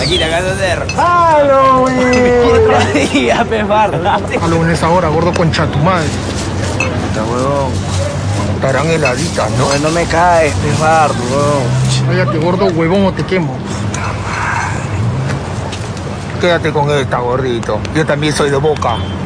Aquí te acabas de hacer. ¡Halloween! Otro día, pefardo. Halloween es ahora, gordo, concha tu madre. Puta, huevón. Estarán heladitas, ¿no? No me caes, pefardo, huevón. Cállate, gordo, huevón, o te quemo. Quédate con esta, gordito. Yo también soy de Boca.